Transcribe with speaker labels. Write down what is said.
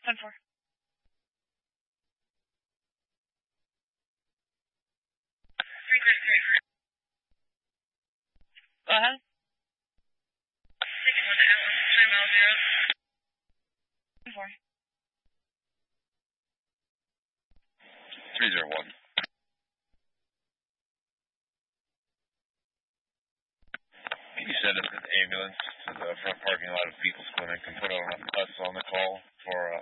Speaker 1: 10-4. Go ahead. 4.
Speaker 2: 301. Can you send us an ambulance to the front parking lot of People's Clinic and put us on the call for